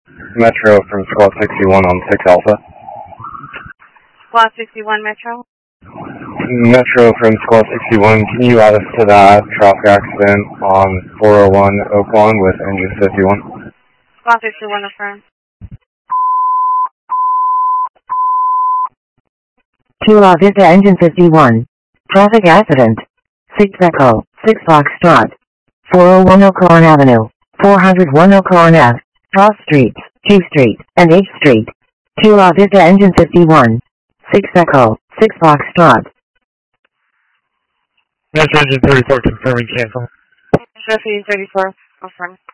Metro from Squad 61 on 6 Alpha. Squad 61 Metro. Metro from Squad 61, can you add us to that traffic accident on 401 Oaklawn with engine 51? Squad 61 affirm. 2 La Vista engine 51. Traffic accident. 6 Echo, 6 Foxtrot. 401 Oaklawn Avenue, 401 Oaklawn Ave, Cross Streets, Q Street, and H Street. 2 La Vista engine 51. 6 Echo, 6 Foxtrot. Metro engine 34 confirming cancel. Metro 34 affirm.